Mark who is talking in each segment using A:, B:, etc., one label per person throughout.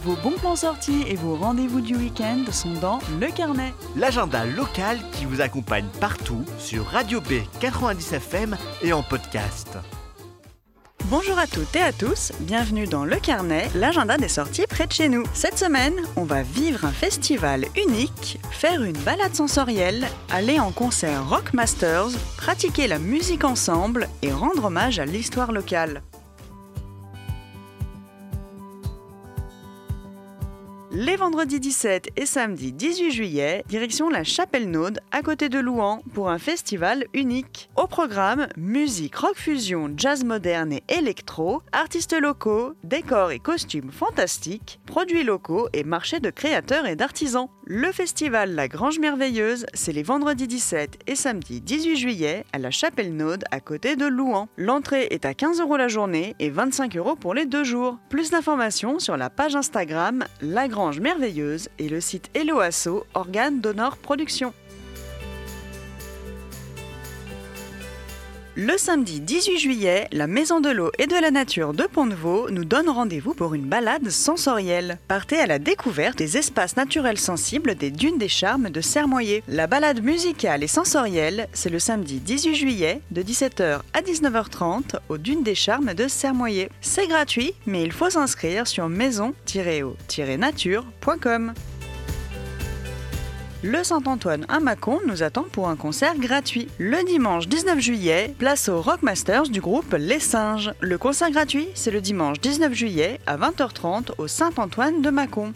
A: Vos bons plans sortis et vos rendez-vous du week-end sont dans Le Carnet.
B: L'agenda local qui vous accompagne partout sur Radio B 90 FM et en podcast.
A: Bonjour à toutes et à tous, bienvenue dans Le Carnet, l'agenda des sorties près de chez nous. Cette semaine, on va vivre un festival unique, faire une balade sensorielle, aller en concert Rock Masters, pratiquer la musique ensemble et rendre hommage à l'histoire locale. Les vendredis 17 et samedi 18 juillet, direction la Chapelle-Naude, à côté de Louhans, pour un festival unique. Au programme, musique, rock fusion, jazz moderne et électro, artistes locaux, décors et costumes fantastiques, produits locaux et marchés de créateurs et d'artisans. Le festival La Grange Merveilleuse, c'est les vendredis 17 et samedi 18 juillet à la Chapelle-Naude, à côté de Louhans. L'entrée est à 15 € la journée et 25 € pour les 2 jours. Plus d'informations sur la page Instagram La Grange Merveilleuse et le site Hello Asso, organe d'Honor Production. Le samedi 18 juillet, la Maison de l'eau et de la nature de Pont-de-Vaux nous donne rendez-vous pour une balade sensorielle. Partez à la découverte des espaces naturels sensibles des dunes des Charmes de Sermoyer. La balade musicale et sensorielle, c'est le samedi 18 juillet de 17h à 19h30 aux dunes des Charmes de Sermoyer. C'est gratuit, mais il faut s'inscrire sur maison-o-nature.com. Le Saint-Antoine à Mâcon nous attend pour un concert gratuit. Le dimanche 19 juillet, place au Rock Masters du groupe Les Singes. Le concert gratuit, c'est le dimanche 19 juillet à 20h30 au Saint-Antoine de Mâcon.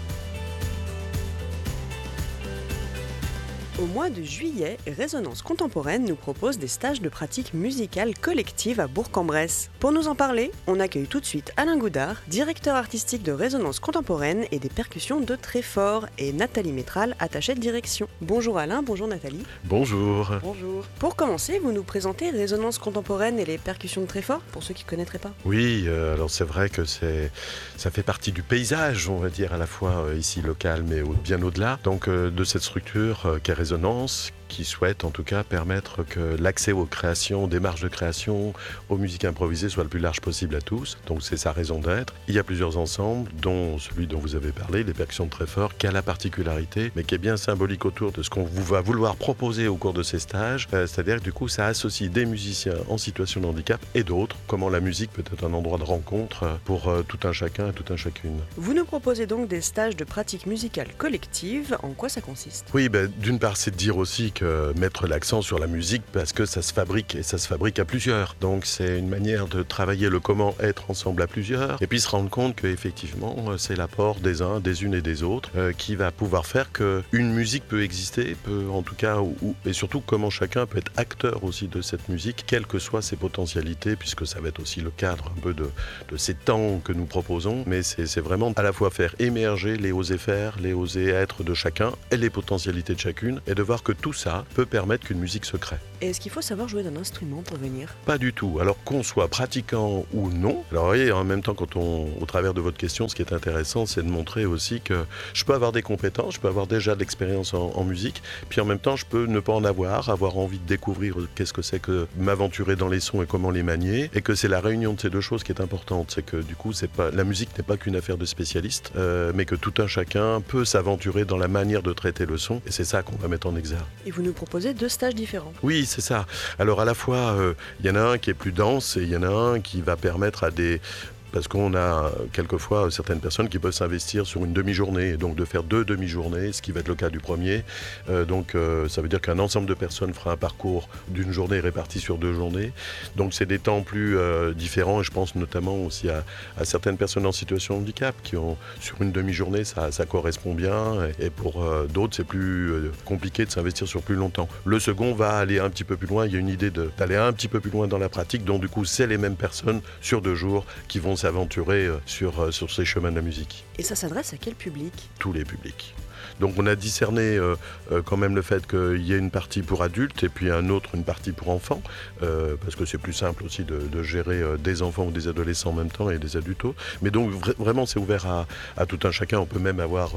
A: Au mois de juillet, Résonance Contemporaine nous propose des stages de pratique musicale collective à Bourg-en-Bresse. Pour nous en parler, on accueille tout de suite Alain Goudard, directeur artistique de Résonance Contemporaine et des percussions de Tréfort, et Nathalie Métral, attachée de direction. Bonjour Alain, bonjour Nathalie.
C: Bonjour.
A: Bonjour. Pour commencer, vous nous présentez Résonance Contemporaine et les percussions de Tréfort, pour ceux qui ne connaîtraient pas.
C: Oui, alors c'est vrai que ça fait partie du paysage, on va dire, à la fois ici local, mais bien au-delà. Donc de cette structure qu'est Résonance, qui souhaite en tout cas permettre que l'accès aux créations, aux démarches de création, aux musiques improvisées soit le plus large possible à tous. Donc c'est sa raison d'être. Il y a plusieurs ensembles, dont celui dont vous avez parlé, les percussions de Tréfort, qui a la particularité, mais qui est bien symbolique autour de ce qu'on va vouloir proposer au cours de ces stages. C'est-à-dire que du coup ça associe des musiciens en situation de handicap et d'autres, comment la musique peut être un endroit de rencontre pour tout un chacun et tout un chacune.
A: Vous nous proposez donc des stages de pratique musicale collective. En quoi ça consiste ?
C: Oui, d'une part c'est de dire aussi que mettre l'accent sur la musique parce que ça se fabrique et ça se fabrique à plusieurs. Donc c'est une manière de travailler le comment être ensemble à plusieurs et puis se rendre compte qu'effectivement c'est l'apport des uns, des unes et des autres qui va pouvoir faire qu'une musique peut exister, en tout cas, et surtout comment chacun peut être acteur aussi de cette musique, quelles que soient ses potentialités, puisque ça va être aussi le cadre un peu de ces temps que nous proposons, mais c'est vraiment à la fois faire émerger les oser faire, les oser être de chacun et les potentialités de chacune et de voir que tout ça peut permettre qu'une musique se crée.
A: Et est-ce qu'il faut savoir jouer d'un instrument pour venir ?
C: Pas du tout. Alors qu'on soit pratiquant ou non. Alors vous voyez, en même temps, au travers de votre question, ce qui est intéressant, c'est de montrer aussi que je peux avoir des compétences, je peux avoir déjà de l'expérience en musique, puis en même temps, je peux ne pas en avoir envie de découvrir qu'est-ce que c'est que m'aventurer dans les sons et comment les manier, et que c'est la réunion de ces deux choses qui est importante. C'est que du coup, la musique n'est pas qu'une affaire de spécialistes, mais que tout un chacun peut s'aventurer dans la manière de traiter le son, et c'est ça qu'on va mettre en exergue.
A: Et vous nous proposez 2 stages différents.
C: Oui, c'est ça. Alors à la fois, il y en a un qui est plus dense et il y en a un qui va permettre à des... Parce qu'on a quelquefois certaines personnes qui peuvent s'investir sur une demi-journée, et donc de faire 2 demi-journées, ce qui va être le cas du premier. Donc ça veut dire qu'un ensemble de personnes fera un parcours d'une journée réparti sur 2 journées. Donc c'est des temps plus différents, et je pense notamment aussi à certaines personnes en situation de handicap qui ont, sur une demi-journée, ça correspond bien, et pour d'autres c'est plus compliqué de s'investir sur plus longtemps. Le second va aller un petit peu plus loin, il y a une idée d'aller un petit peu plus loin dans la pratique, donc du coup c'est les mêmes personnes sur 2 jours qui vont s'aventurer sur ces chemins de la musique.
A: Et ça s'adresse à quel public ?
C: Tous les publics. Donc on a discerné quand même le fait qu'il y ait une partie pour adultes et puis une partie pour enfants, parce que c'est plus simple aussi de gérer des enfants ou des adolescents en même temps et des adultes. Mais donc vraiment c'est ouvert à tout un chacun. On peut même avoir,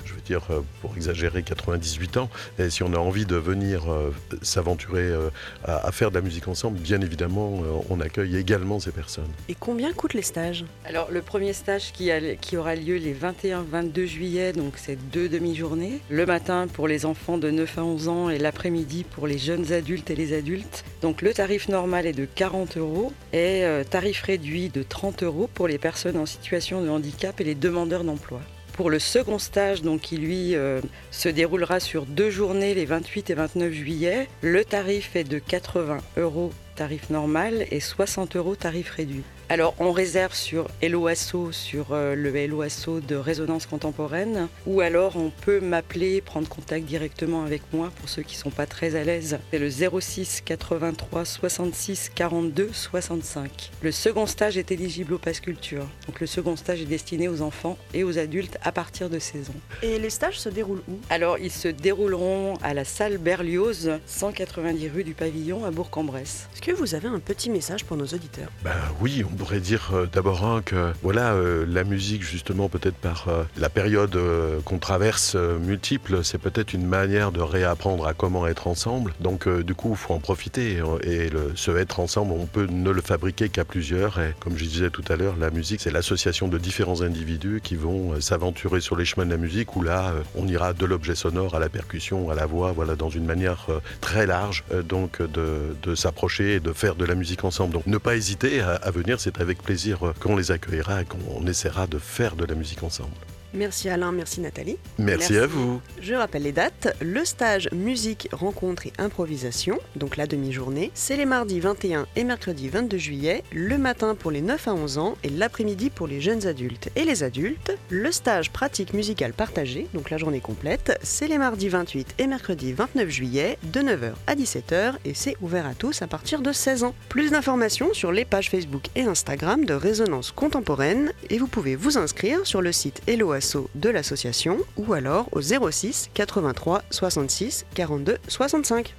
C: pour exagérer, 98 ans. Et si on a envie de venir s'aventurer à faire de la musique ensemble, bien évidemment, on accueille également ces personnes.
D: Et combien coûtent les stages ?
E: Alors le premier stage qui aura lieu les 21-22 juillet, donc c'est 2 demi-journées. Le matin pour les enfants de 9 à 11 ans et l'après-midi pour les jeunes adultes et les adultes. Donc le tarif normal est de 40 € et tarif réduit de 30 € pour les personnes en situation de handicap et les demandeurs d'emploi. Pour le second stage, donc, qui lui se déroulera sur 2 journées, les 28 et 29 juillet, le tarif est de 80 € tarif normal et 60 € tarif réduit. Alors on réserve sur Hello Asso, sur le Hello Asso de Résonance Contemporaine, ou alors on peut m'appeler, prendre contact directement avec moi pour ceux qui ne sont pas très à l'aise. C'est le 06 83 66 42 65. Le second stage est éligible au Pass Culture. Donc le second stage est destiné aux enfants et aux adultes à partir de 16 ans.
D: Et les stages se déroulent où ?
E: Alors ils se dérouleront à la salle Berlioz, 190 rue du Pavillon à Bourg-en-Bresse.
D: Est-ce que vous avez un petit message pour nos auditeurs ?
C: Oui, on pourrait dire d'abord que la musique justement peut-être par la période qu'on traverse multiple, c'est peut-être une manière de réapprendre à comment être ensemble. Donc du coup il faut en profiter et ce être ensemble on peut ne le fabriquer qu'à plusieurs et comme je disais tout à l'heure, la musique c'est l'association de différents individus qui vont s'aventurer sur les chemins de la musique où là on ira de l'objet sonore à la percussion, à la voix, dans une manière très large donc de s'approcher et de faire de la musique ensemble. Donc ne pas hésiter à venir, c'est avec plaisir qu'on les accueillera et qu'on essaiera de faire de la musique ensemble.
D: Merci Alain, merci Nathalie.
C: Merci à vous.
D: Je rappelle les dates. Le stage musique, rencontre et improvisation, donc la demi-journée, c'est les mardis 21 et mercredi 22 juillet, le matin pour les 9 à 11 ans et l'après-midi pour les jeunes adultes et les adultes. Le stage pratique musicale partagée, donc la journée complète, c'est les mardis 28 et mercredi 29 juillet, de 9h à 17h et c'est ouvert à tous à partir de 16 ans. Plus d'informations sur les pages Facebook et Instagram de Résonance Contemporaine et vous pouvez vous inscrire sur le site Hello de l'association ou alors au 06 83 66 42 65.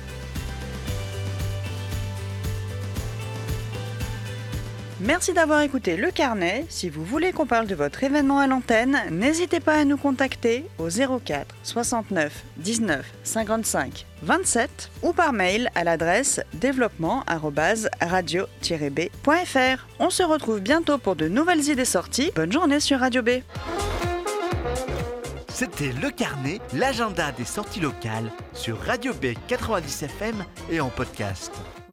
A: Merci d'avoir écouté Le Carnet. Si vous voulez qu'on parle de votre événement à l'antenne, n'hésitez pas à nous contacter au 04 69 19 55 27 ou par mail à l'adresse développement@radio-b.fr. On se retrouve bientôt pour de nouvelles idées sorties. Bonne journée sur Radio B.
B: C'était Le Carnet, l'agenda des sorties locales sur Radio B 90 FM et en podcast.